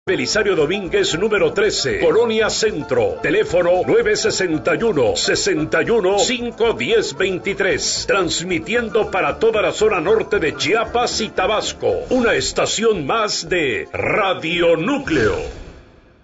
Belisario Domínguez, número 13, Colonia Centro. Teléfono 961-61-510-23. Transmitiendo para toda la zona norte de Chiapas y Tabasco. Una estación más de Radio Núcleo.